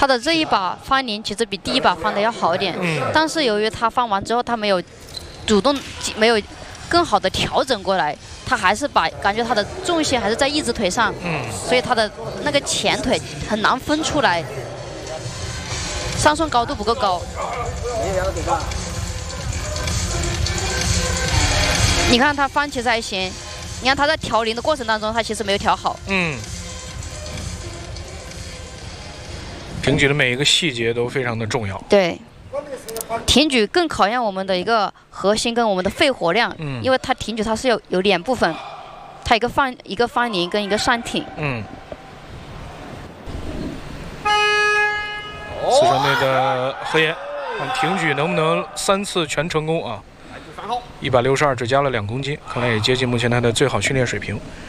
他的这一把翻铃其实比第一把翻的要好一点，但是由于他翻完之后他没有没有更好的调整过来，他还是感觉他的重心还是在一只腿上，所以他的那个前腿很难分出来，上顺高度不够高。你看他翻其实还行，你看他在调铃的过程当中，他其实没有调好。 挺举的每一个细节都非常的重要。 对，挺举更考验我们的一个核心跟我们的肺活量，因为它挺举它是有两部分，它一个翻铃跟一个上挺。 四川队的何岩，看挺举能不能3次全成功啊！162只加了2公斤，看来也接近目前他的最好训练水平。